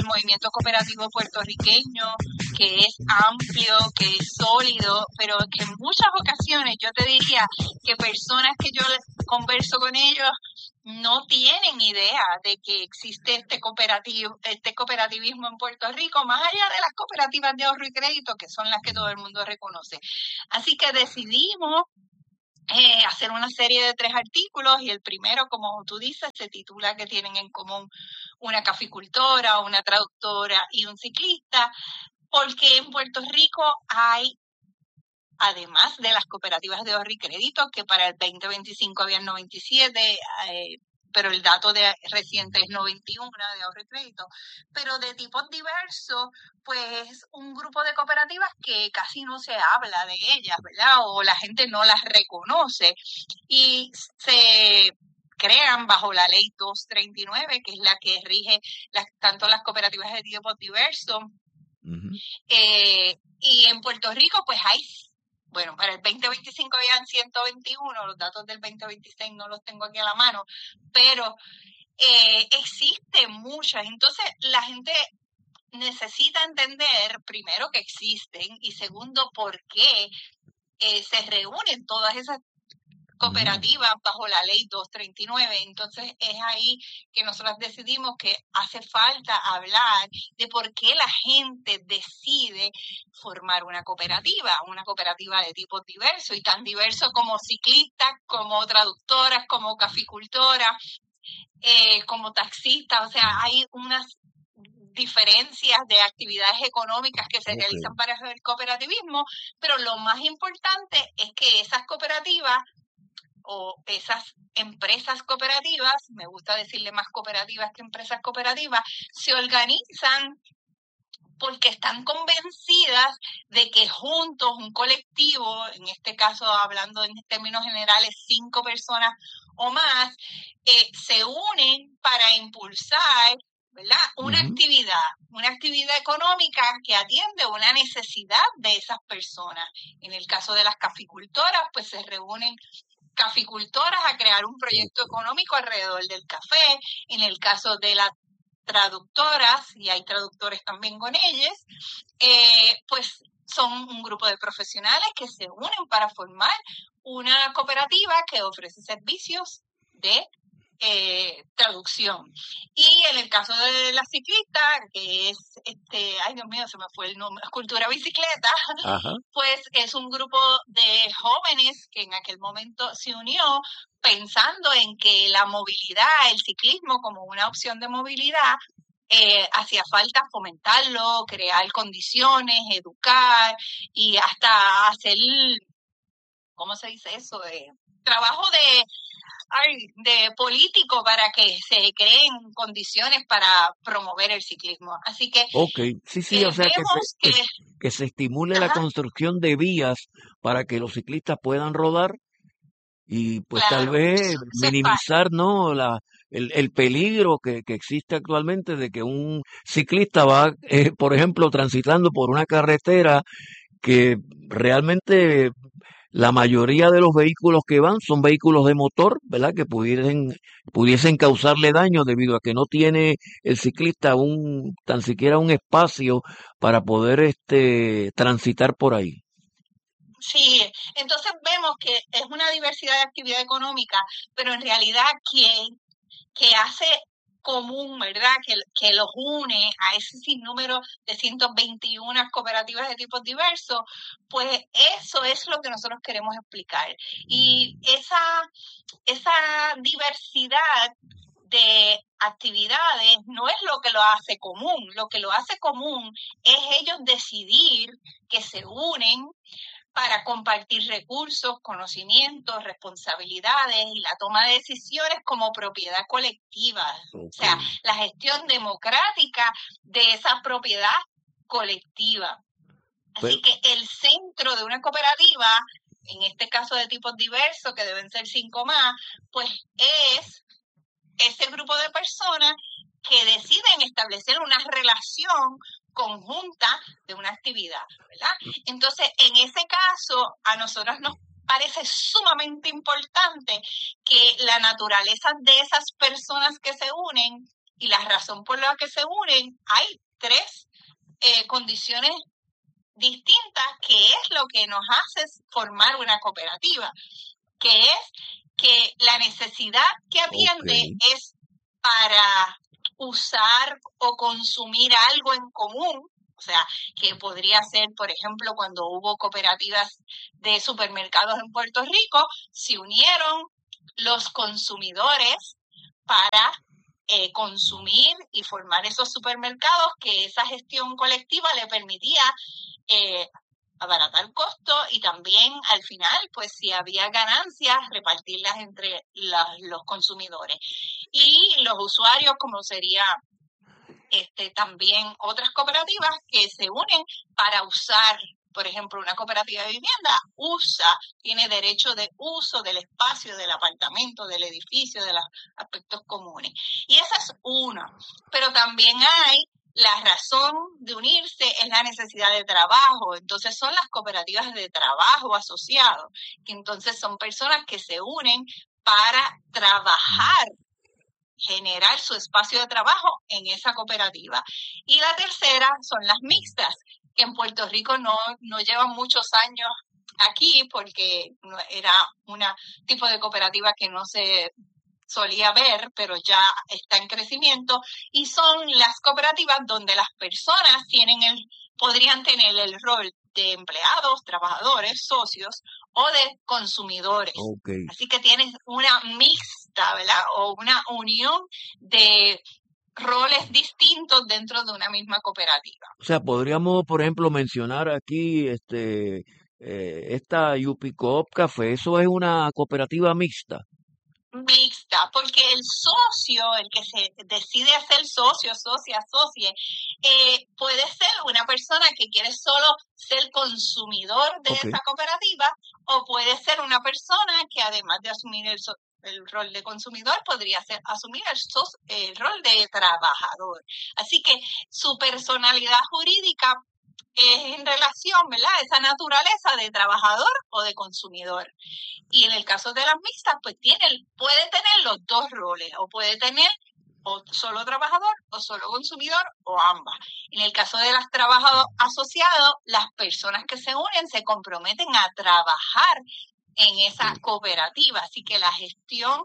movimiento cooperativo puertorriqueño, que es amplio, que es sólido, pero que en muchas ocasiones yo te diría que personas que yo converso con ellos no tienen idea de que existe este cooperativismo en Puerto Rico, más allá de las cooperativas de ahorro y crédito, que son las que todo el mundo reconoce. Así que decidimos hacer una serie de 3 artículos, y el primero, como tú dices, se titula que tienen en común una caficultora, una traductora y un ciclista, porque en Puerto Rico hay, además de las cooperativas de ahorro y crédito, que para el 2025 habían 97, pero el dato reciente es 91 de ahorro y crédito, pero de tipos diversos, pues un grupo de cooperativas que casi no se habla de ellas, ¿verdad? O la gente no las reconoce y se crean bajo la ley 239, que es la que rige tanto las cooperativas de tipos diversos. Uh-huh. Y en Puerto Rico, pues hay, bueno, para el 2025 habían 121, los datos del 2026 no los tengo aquí a la mano, pero existen muchas. Entonces, la gente necesita entender, primero, que existen, y segundo, por qué se reúnen todas esas cooperativas bajo la ley 239. Entonces es ahí que nosotros decidimos que hace falta hablar de por qué la gente decide formar una cooperativa de tipos diversos, y tan diversos como ciclistas, como traductoras, como caficultoras, como taxistas. O sea, hay unas diferencias de actividades económicas que se realizan para el cooperativismo, pero lo más importante es que esas cooperativas o esas empresas cooperativas, me gusta decirle más cooperativas que empresas cooperativas, se organizan porque están convencidas de que juntos, un colectivo, en este caso hablando en términos generales 5 personas o más, se unen para impulsar, ¿verdad?, una actividad económica que atiende una necesidad de esas personas. En el caso de las caficultoras, pues se reúnen caficultoras a crear un proyecto económico alrededor del café. En el caso de las traductoras, y hay traductores también con ellas, pues son un grupo de profesionales que se unen para formar una cooperativa que ofrece servicios de traducción. Y en el caso de la ciclista, que es ay Dios mío, se me fue el nombre, Cultura Bicicleta. Ajá. Pues es un grupo de jóvenes que en aquel momento se unió pensando en que la movilidad, el ciclismo como una opción de movilidad, hacía falta fomentarlo, crear condiciones, educar y hasta hacer, ¿cómo se dice eso? Trabajo de político para que se creen condiciones para promover el ciclismo. Así que sí, o sea que se estimule la construcción de vías para que los ciclistas puedan rodar y pues tal vez minimizar, ¿no?, el peligro que existe actualmente de que un ciclista va, por ejemplo, transitando por una carretera que realmente la mayoría de los vehículos que van son vehículos de motor, ¿verdad?, que pudiesen causarle daño debido a que no tiene el ciclista tan siquiera un espacio para poder transitar por ahí. Sí, entonces vemos que es una diversidad de actividad económica, pero en realidad que hace común, ¿verdad?, que los une a ese sinnúmero de 121 cooperativas de tipos diversos, pues eso es lo que nosotros queremos explicar. Y esa diversidad de actividades no es lo que lo hace común. Lo que lo hace común es ellos decidir que se unen para compartir recursos, conocimientos, responsabilidades y la toma de decisiones como propiedad colectiva. O sea, la gestión democrática de esa propiedad colectiva. Así que el centro de una cooperativa, en este caso de tipos diversos, que deben ser 5 más, pues es ese grupo de personas que deciden establecer una relación conjunta de una actividad, ¿verdad? Entonces, en ese caso, a nosotros nos parece sumamente importante que la naturaleza de esas personas que se unen y la razón por la que se unen, hay tres condiciones distintas, que es lo que nos hace formar una cooperativa, que es que la necesidad que atiende es para usar o consumir algo en común. O sea, que podría ser, por ejemplo, cuando hubo cooperativas de supermercados en Puerto Rico, se unieron los consumidores para consumir y formar esos supermercados, que esa gestión colectiva le permitía abaratar costos y también al final, pues si había ganancias, repartirlas entre los consumidores. Y los usuarios, como sería también otras cooperativas que se unen para usar, por ejemplo, una cooperativa de vivienda tiene derecho de uso del espacio, del apartamento, del edificio, de los aspectos comunes. Y esa es una. Pero también hay la razón de unirse es la necesidad de trabajo. Entonces son las cooperativas de trabajo asociados, que entonces son personas que se unen para trabajar, generar su espacio de trabajo en esa cooperativa. Y la tercera son las mixtas, que en Puerto Rico no llevan muchos años aquí, porque era un tipo de cooperativa que no se solía ver, pero ya está en crecimiento, y son las cooperativas donde las personas podrían tener el rol de empleados, trabajadores, socios o de consumidores. Así que tienes una mixta, ¿verdad? O una unión de roles distintos dentro de una misma cooperativa. O sea, podríamos, por ejemplo, mencionar aquí esta Yupicoop Café. Eso es una cooperativa mixta. Mixta, porque el socio, el que se decide hacer socio, socia, puede ser una persona que quiere solo ser consumidor de esa cooperativa, o puede ser una persona que además de asumir el rol de consumidor, podría asumir el rol de trabajador. Así que su personalidad jurídica es en relación, ¿verdad?, a esa naturaleza de trabajador o de consumidor. Y en el caso de las mixtas, pues puede tener los dos roles, o puede tener o solo trabajador o solo consumidor, o ambas. En el caso de las trabajadores asociados, las personas que se unen se comprometen a trabajar en esa cooperativa, así que la gestión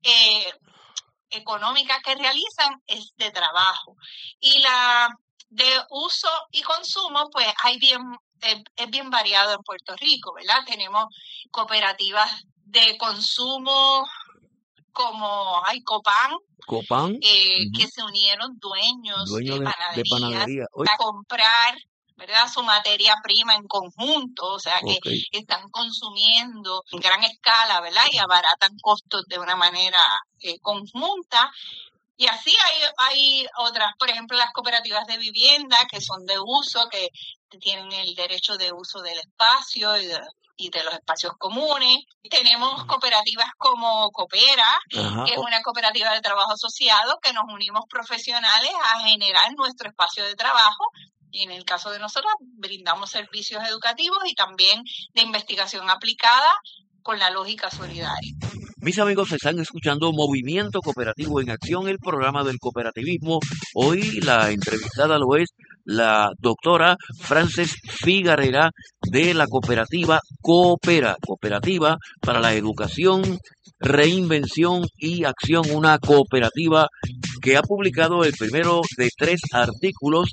económica que realizan es de trabajo. Y la de uso y consumo, pues es bien variado en Puerto Rico, ¿verdad? Tenemos cooperativas de consumo como Copan, que se unieron dueños de panadería para comprar, ¿verdad?, su materia prima en conjunto, o sea que están consumiendo en gran escala, ¿verdad?, y abaratan costos de una manera conjunta. Y así hay otras, por ejemplo, las cooperativas de vivienda, que son de uso, que tienen el derecho de uso del espacio y de los espacios comunes. Tenemos cooperativas como Coopera, que es una cooperativa de trabajo asociado, que nos unimos profesionales a generar nuestro espacio de trabajo. Y en el caso de nosotros, brindamos servicios educativos y también de investigación aplicada con la lógica solidaria. Mis amigos, están escuchando Movimiento Cooperativo en Acción, el programa del cooperativismo. Hoy la entrevistada lo es la doctora Frances Figarera, de la cooperativa Coopera, Cooperativa para la Educación, Reinvención y Acción, una cooperativa que ha publicado el primero de 3 artículos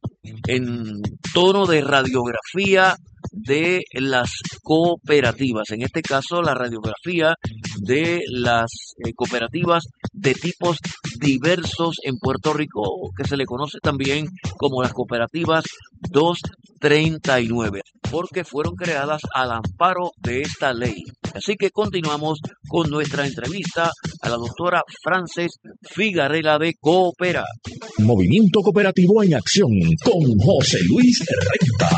en tono de radiografía de las cooperativas, en este caso la radiografía de las cooperativas de tipos diversos en Puerto Rico, que se le conoce también como las cooperativas 239, porque fueron creadas al amparo de esta ley. Así que continuamos con nuestra entrevista a la doctora Frances Figarera de Coopera. Movimiento Cooperativo en Acción con José Luis Renta.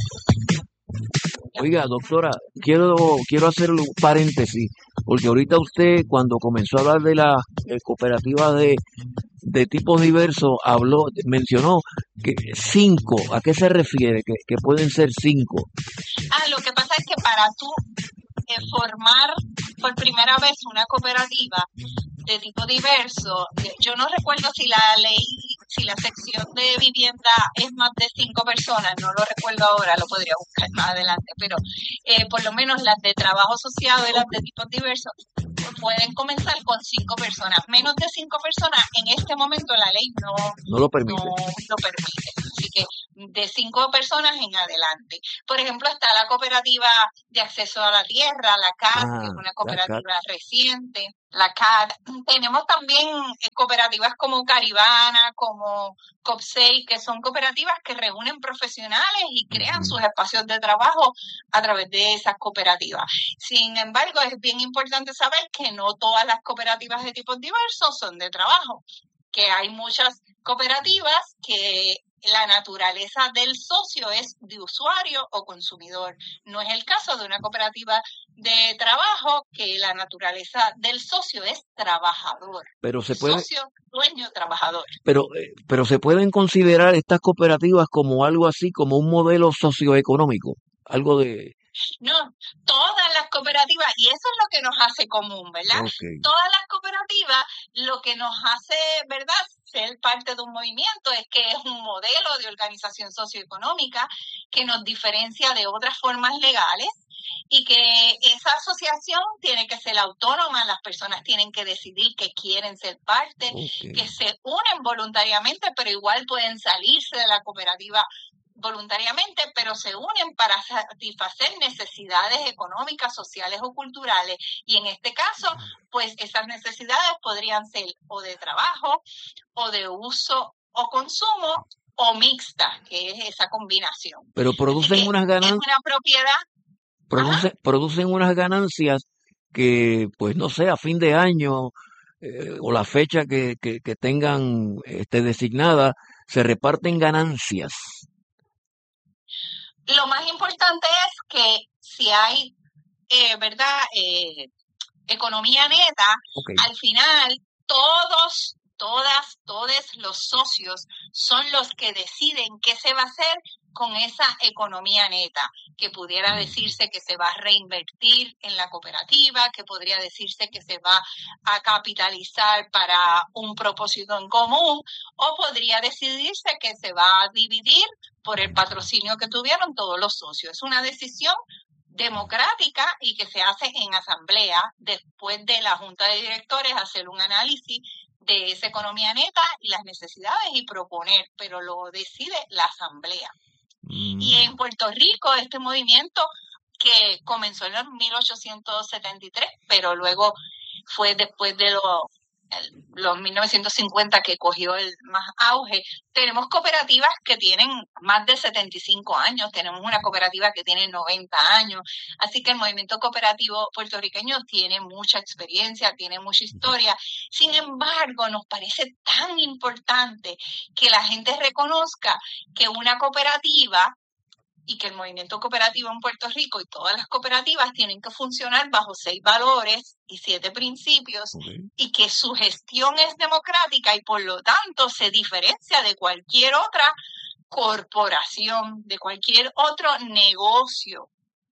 Oiga, doctora, quiero hacer un paréntesis, porque ahorita usted, cuando comenzó a hablar de las cooperativas de tipos diversos, mencionó que 5. ¿A qué se refiere? Que pueden ser 5. Lo que pasa es que para tú formar por primera vez una cooperativa, de tipo diverso, yo no recuerdo si la sección de vivienda es más de 5 personas, no lo recuerdo ahora, lo podría buscar más adelante, pero por lo menos las de trabajo asociado y las de tipos diversos pueden comenzar con 5 personas. Menos de 5 personas en este momento la ley no lo permite. No lo permite. Así que de 5 personas en adelante. Por ejemplo, está la cooperativa de acceso a la tierra, la CAD, que es una cooperativa reciente. La CAD. Tenemos también cooperativas como Caribana, como COP6, que son cooperativas que reúnen profesionales y crean sus espacios de trabajo a través de esas cooperativas. Sin embargo, es bien importante saber que no todas las cooperativas de tipos diversos son de trabajo, que hay muchas cooperativas que la naturaleza del socio es de usuario o consumidor. No es el caso de una cooperativa de trabajo que la naturaleza del socio es trabajador. Pero se puede, socio, dueño, trabajador. Pero se pueden considerar estas cooperativas como algo así, como un modelo socioeconómico, algo de... No, todas las cooperativas, y eso es lo que nos hace común, ¿verdad? Okay. Todas las cooperativas, lo que nos hace, ¿verdad?, ser parte de un movimiento es que es un modelo de organización socioeconómica que nos diferencia de otras formas legales y que esa asociación tiene que ser autónoma, las personas tienen que decidir que quieren ser parte, que se unen voluntariamente, pero igual pueden salirse de la cooperativa voluntariamente, pero se unen para satisfacer necesidades económicas, sociales o culturales. Y en este caso, pues esas necesidades podrían ser o de trabajo, o de uso o consumo, o mixta, que es esa combinación. Pero producen unas ganancias. Es una propiedad. Producen unas ganancias que, pues no sé, a fin de año o la fecha que tengan designada, se reparten ganancias. Lo más importante es que si hay, ¿verdad?, economía neta, al final todos los socios son los que deciden qué se va a hacer con esa economía neta, que pudiera decirse que se va a reinvertir en la cooperativa, que podría decirse que se va a capitalizar para un propósito en común, o podría decidirse que se va a dividir por el patrocinio que tuvieron todos los socios. Es una decisión democrática y que se hace en asamblea después de la junta de directores hacer un análisis de esa economía neta y las necesidades y proponer, pero lo decide la asamblea. Y en Puerto Rico este movimiento que comenzó en el 1873, pero luego fue después de los 1950 que cogió el más auge. Tenemos cooperativas que tienen más de 75 años, tenemos una cooperativa que tiene 90 años, así que el movimiento cooperativo puertorriqueño tiene mucha experiencia, tiene mucha historia. Sin embargo, nos parece tan importante que la gente reconozca que una cooperativa y que el movimiento cooperativo en Puerto Rico y todas las cooperativas tienen que funcionar bajo 6 valores y 7 principios y que su gestión es democrática y por lo tanto se diferencia de cualquier otra corporación, de cualquier otro negocio.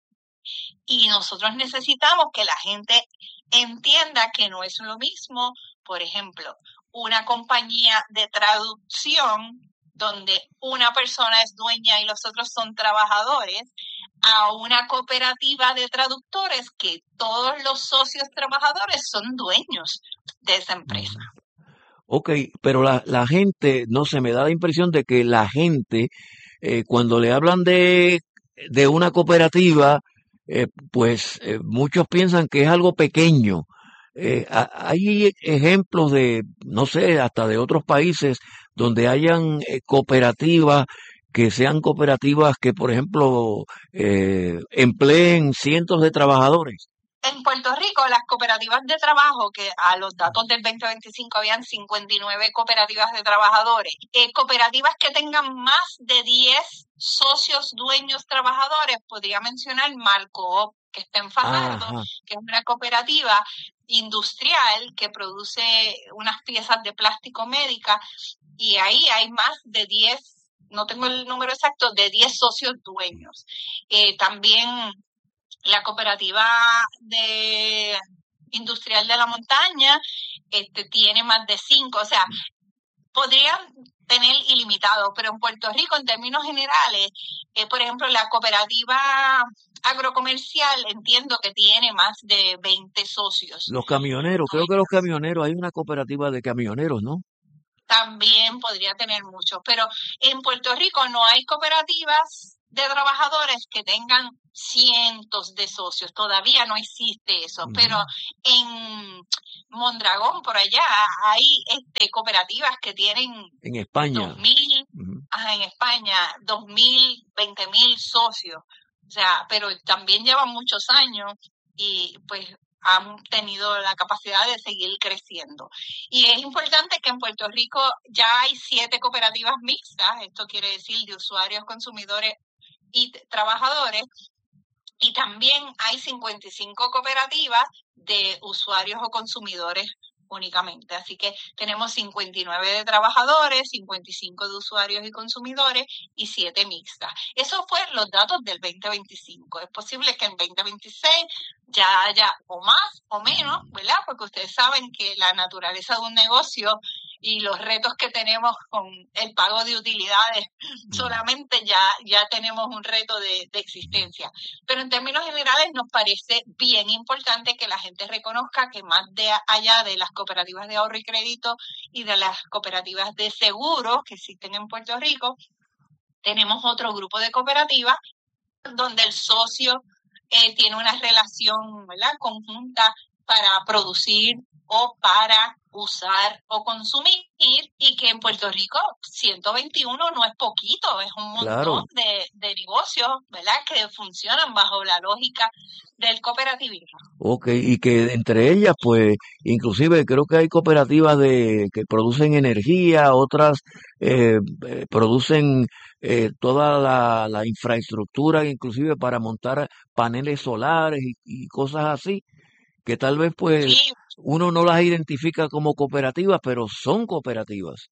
Y nosotros necesitamos que la gente entienda que no es lo mismo, por ejemplo, una compañía de traducción donde una persona es dueña y los otros son trabajadores, a una cooperativa de traductores que todos los socios trabajadores son dueños de esa empresa. Ok, pero la gente, no sé, me da la impresión de que la gente, cuando le hablan de una cooperativa, pues muchos piensan que es algo pequeño. Hay ejemplos de, no sé, hasta de otros países donde hayan cooperativas que sean cooperativas que, por ejemplo, empleen cientos de trabajadores. En Puerto Rico, las cooperativas de trabajo, que a los datos del 2025 habían 59 cooperativas de trabajadores, cooperativas que tengan más de 10 socios, dueños, trabajadores, podría mencionar Marcoop, que está en Fajardo, que es una cooperativa industrial que produce unas piezas de plástico médica, y ahí hay más de 10, no tengo el número exacto, de 10 socios dueños. También la cooperativa de industrial de la montaña tiene más de 5, o sea, podrían tener ilimitado, pero en Puerto Rico, en términos generales, por ejemplo, la cooperativa agrocomercial entiendo que tiene más de 20 socios. Los camioneros, creo que los camioneros, hay una cooperativa de camioneros, ¿no? También podría tener muchos, pero en Puerto Rico no hay cooperativas de trabajadores que tengan cientos de socios, todavía no existe eso, pero en Mondragón, por allá, hay cooperativas que tienen en España 2,000, en España 2,000, 20,000 socios, o sea, pero también llevan muchos años y pues han tenido la capacidad de seguir creciendo. Y es importante que en Puerto Rico ya hay 7 cooperativas mixtas, esto quiere decir de usuarios, consumidores y trabajadores, y también hay 55 cooperativas de usuarios o consumidores únicamente. Así que tenemos 59 de trabajadores, 55 de usuarios y consumidores y 7 mixtas. Esos fueron los datos del 2025. Es posible que en 2026 ya haya o más o menos, ¿verdad? Porque ustedes saben que la naturaleza de un negocio y los retos que tenemos con el pago de utilidades, solamente ya tenemos un reto de existencia. Pero en términos generales nos parece bien importante que la gente reconozca que más allá de las cooperativas de ahorro y crédito y de las cooperativas de seguros que existen en Puerto Rico, tenemos otro grupo de cooperativas donde el socio tiene una relación, ¿verdad?, conjunta para producir o para usar o consumir, y que en Puerto Rico 121 no es poquito, es un montón de negocios, ¿verdad?, que funcionan bajo la lógica del cooperativismo. Ok, y que entre ellas, pues, inclusive creo que hay cooperativas que producen energía, otras producen toda la infraestructura, inclusive para montar paneles solares y cosas así, que tal vez, pues, Sí. uno no las identifica como cooperativas, pero son cooperativas.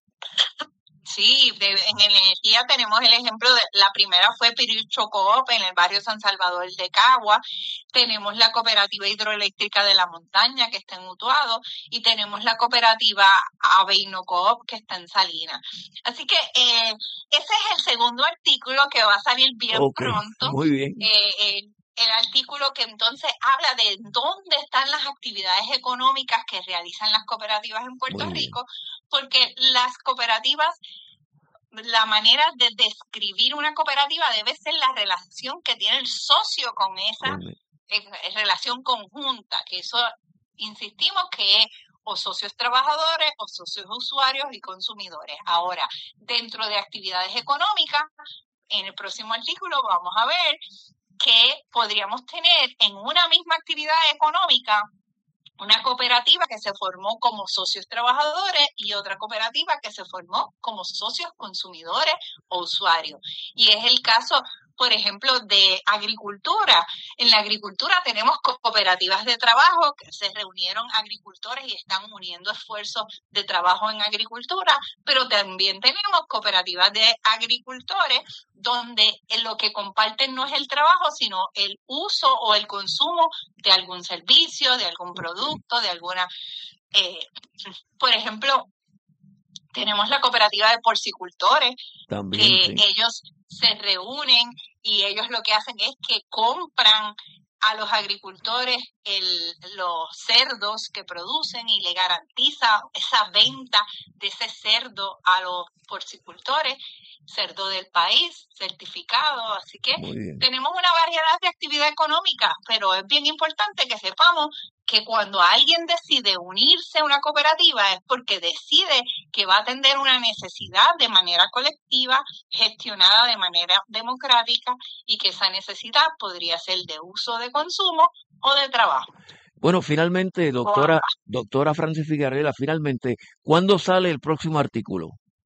Sí, en energía tenemos el ejemplo de la primera fue Piricho Coop en el barrio San Salvador de Cagua, tenemos la cooperativa hidroeléctrica de la montaña que está en Utuado y tenemos la cooperativa Aveino Coop que está en Salinas. Así que ese es el segundo artículo que va a salir bien pronto. Muy bien. El artículo que entonces habla de dónde están las actividades económicas que realizan las cooperativas en Puerto Rico, porque las cooperativas, la manera de describir una cooperativa debe ser la relación que tiene el socio con esa relación conjunta, que eso insistimos que es o socios trabajadores o socios usuarios y consumidores. Ahora, dentro de actividades económicas, en el próximo artículo vamos a ver que podríamos tener en una misma actividad económica una cooperativa que se formó como socios trabajadores y otra cooperativa que se formó como socios consumidores o usuarios. Y es el caso, por ejemplo, de agricultura. En la agricultura tenemos cooperativas de trabajo que se reunieron agricultores y están uniendo esfuerzos de trabajo en agricultura, pero también tenemos cooperativas de agricultores donde lo que comparten no es el trabajo, sino el uso o el consumo de algún servicio, de algún producto, de alguna... por ejemplo, tenemos la cooperativa de porcicultores, también, que ellos se reúnen y ellos lo que hacen es que compran a los agricultores los cerdos que producen y le garantiza esa venta de ese cerdo a los porcicultores, cerdo del país, certificado. Así que tenemos una variedad de actividad económica, pero es bien importante que sepamos que cuando alguien decide unirse a una cooperativa es porque decide que va a atender una necesidad de manera colectiva, gestionada de manera democrática, y que esa necesidad podría ser de uso, de consumo o de trabajo. Bueno, finalmente, doctora Francis Figuerera, finalmente, ¿cuándo sale el próximo artículo?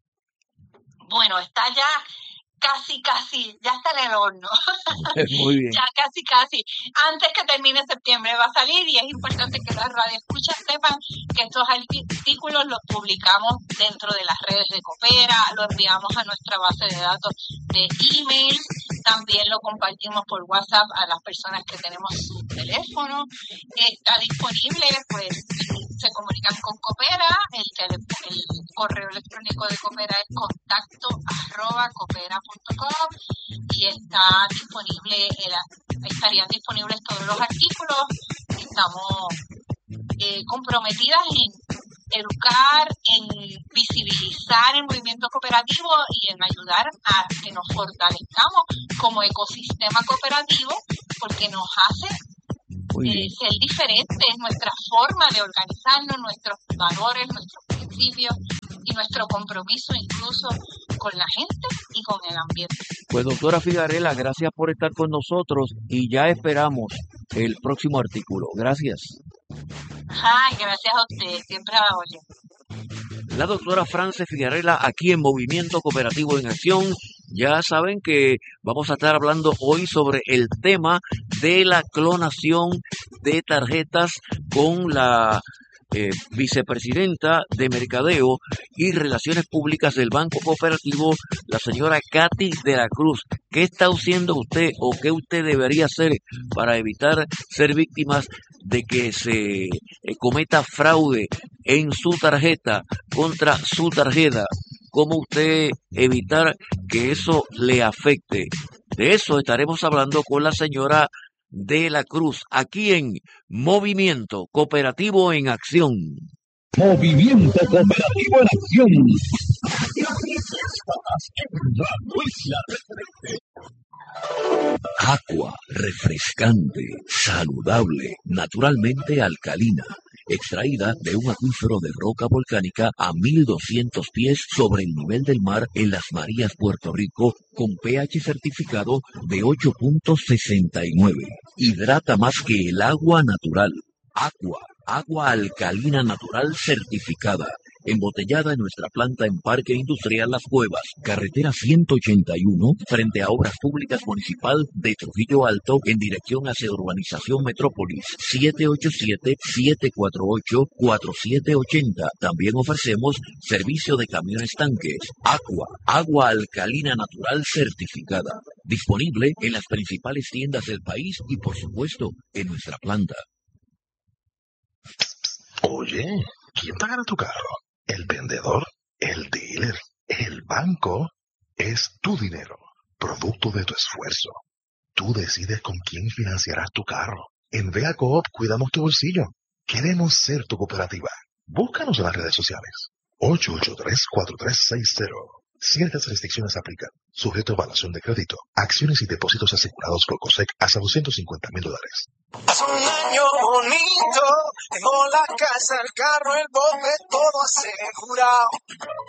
Bueno, está ya casi, ya está en el horno. Muy bien. Ya casi. Antes que termine septiembre va a salir, y es importante que las radioescuchas sepan que estos artículos los publicamos dentro de las redes de Coopera, lo enviamos a nuestra base de datos de email, También lo compartimos por WhatsApp a las personas que tenemos su teléfono. Está disponible, pues se comunican con Coopera. El correo electrónico de Coopera es contacto@coopera.com y estarían disponibles todos los artículos. Estamos comprometidas en educar, en visibilizar el movimiento cooperativo y en ayudar a que nos fortalezcamos como ecosistema cooperativo, porque nos hace ser diferentes, nuestra forma de organizarnos, nuestros valores, nuestros principios y nuestro compromiso incluso con la gente y con el ambiente. Pues doctora Figarela, gracias por estar con nosotros y ya esperamos el próximo artículo. Gracias. Ay, gracias a usted, siempre a la orden. La doctora Frances Figarela aquí en Movimiento Cooperativo en Acción. Ya saben que vamos a estar hablando hoy sobre el tema de la clonación de tarjetas con la vicepresidenta de Mercadeo y Relaciones Públicas del Banco Cooperativo, la señora Katy de la Cruz. ¿Qué está haciendo usted o qué usted debería hacer para evitar ser víctimas de que se cometa fraude en su tarjeta contra su tarjeta? ¿Cómo usted evitar que eso le afecte? De eso estaremos hablando con la señora de la Cruz, aquí en Movimiento Cooperativo en Acción. Movimiento Cooperativo en Acción. Agua refrescante, saludable, naturalmente alcalina, extraída de un acuífero de roca volcánica a 1200 pies sobre el nivel del mar en Las Marías, Puerto Rico, con pH certificado de 8.69. Hidrata más que el agua natural. Agua alcalina natural certificada. Embotellada en nuestra planta en Parque Industrial Las Cuevas, carretera 181, frente a Obras Públicas Municipal de Trujillo Alto, en dirección hacia Urbanización Metrópolis, 787-748-4780. También ofrecemos servicio de camiones tanques. Agua alcalina natural certificada. Disponible en las principales tiendas del país y, por supuesto, en nuestra planta. Oye, ¿quién pagará tu carro? ¿El vendedor? ¿El dealer? ¿El banco? Es tu dinero, producto de tu esfuerzo. Tú decides con quién financiarás tu carro. En Vega Coop cuidamos tu bolsillo. Queremos ser tu cooperativa. Búscanos en las redes sociales. 883-4360. Ciertas restricciones aplican. Sujeto a evaluación de crédito. Acciones y depósitos asegurados por COSEC hasta $250,000. Es un año bonito, tengo la casa, el carro, el bote, todo asegurado.